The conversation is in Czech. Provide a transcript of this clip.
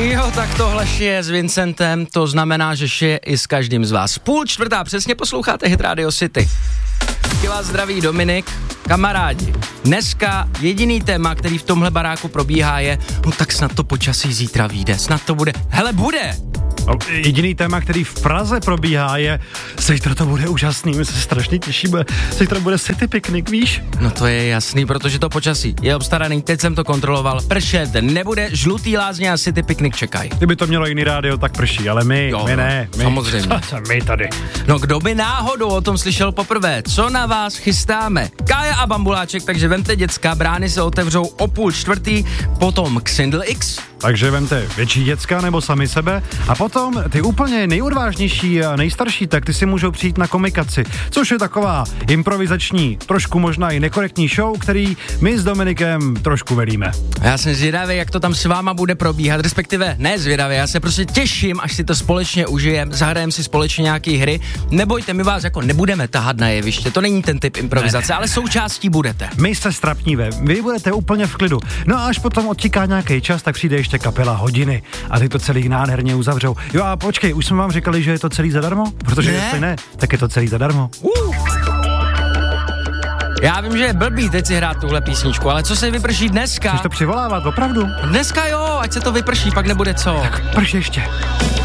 Jo, tak tohle šije s Vincentem, to znamená, že šije i s každým z vás. 3:30, přesně posloucháte Hit Radio City. Taky vás zdraví Dominik. Kamarádi, dneska jediný téma, který v tomhle baráku probíhá je, no tak snad to počasí zítra vyjde, snad to bude. Hele, bude! Jediný téma, který v Praze probíhá je, zítra to bude úžasný, my se strašně těšíme, zítra bude city piknik, víš? No to je jasný, protože to počasí je obstaraný, teď jsem to kontroloval, pršet nebude, žlutý lázně a city piknik čekají. Kdyby to mělo jiný rádio, tak prší, ale my ne. Samozřejmě. My tady. No kdo by náhodou o tom slyšel poprvé, co na vás chystáme? Kája a Bambuláček, takže vemte děcka, brány se otevřou o 3:30, potom Xindl X. Takže vemte větší děcka nebo sami sebe a potom ty úplně nejodvážnější a nejstarší, tak ty si můžou přijít na komikaci, což je taková improvizační, trošku možná i nekorektní show, který my s Dominikem trošku velíme. Já jsem zvědavý, jak to tam s váma bude probíhat, respektive ne zvědavý, já se prostě těším, až si to společně užijeme, zahrajeme si společně nějaký hry, nebojte, my vás jako nebudeme tahat na jeviště, to není ten typ improvizace, ale součástí budete. My se strapníme, vy budete úplně v klidu, no a až potom odtíká nějaký čas, tak přijde ještě kapela Hodiny a ty to celý nádherně uzavřou. Jo a počkej, už jsme vám říkali, že je to celý zadarmo? Protože jestli ne, tak je to celý zadarmo. Já vím, že je blbý teď si hrát tuhle písničku, ale co se vyprší dneska? Chceš to přivolávat, opravdu? Dneska jo, ať se to vyprší, pak nebude co. Tak prš ještě.